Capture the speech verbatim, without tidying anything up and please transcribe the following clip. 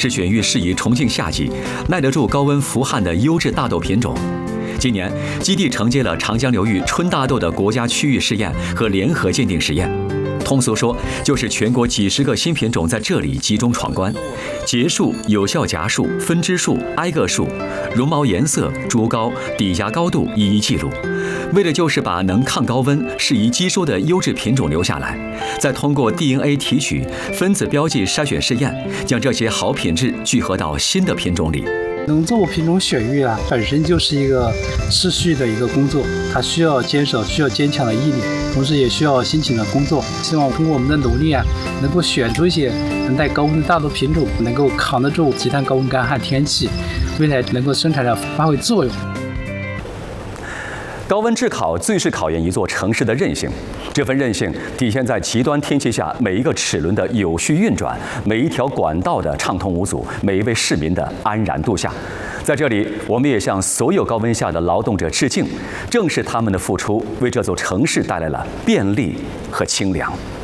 是选育适宜重庆夏季、耐得住高温伏旱的优质大豆品种。今年，基地承接了长江流域春大豆的国家区域试验和联合鉴定实验。通俗说，就是全国几十个新品种在这里集中闯关，结束、有效荚数、分支数、挨个数、绒毛颜色、株高、底荚高度一一记录，为的就是把能抗高温、适宜基收的优质品种留下来，再通过 D N A 提取、分子标记筛选试验，将这些好品质聚合到新的品种里。 农作物品种选育啊，本身就是一个持续的一个工作，它需要坚守，需要坚强的毅力，同时也需要辛勤的工作。希望通过我们的努力啊，能够选出一些能耐高温的大豆品种，能够扛得住极端高温干旱天气，未来能够生产上发挥作用。 高温炙烤最是考验一座城市的韧性，这份韧性体现在极端天气下每一个齿轮的有序运转，每一条管道的畅通无阻，每一位市民的安然度夏。在这里，我们也向所有高温下的劳动者致敬，正是他们的付出，为这座城市带来了便利和清凉。